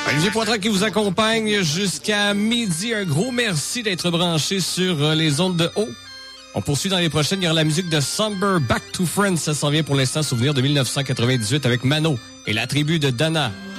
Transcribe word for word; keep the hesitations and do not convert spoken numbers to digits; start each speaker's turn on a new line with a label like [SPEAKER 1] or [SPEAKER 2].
[SPEAKER 1] Olivier Poitras qui vous accompagne jusqu'à midi. Un gros merci d'être branché sur les ondes de haut. On poursuit dans les prochaines. Il y aura la musique de Somber, Back to Friends. Ça s'en vient pour l'instant. Souvenir de dix-neuf cent quatre-vingt-dix-huit avec Mano et la tribu de Dana.